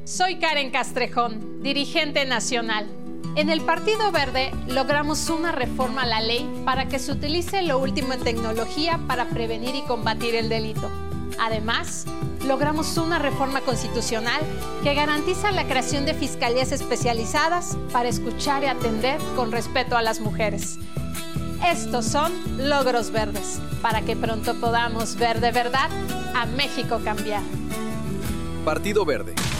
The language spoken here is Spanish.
Soy Karen Castrejón, dirigente nacional. En el Partido Verde logramos una reforma a la ley para que se utilice lo último en tecnología para prevenir y combatir el delito. Además, logramos una reforma constitucional que garantiza la creación de fiscalías especializadas para escuchar y atender con respeto a las mujeres. Estos son logros verdes, para que pronto podamos ver de verdad a México cambiar. Partido Verde.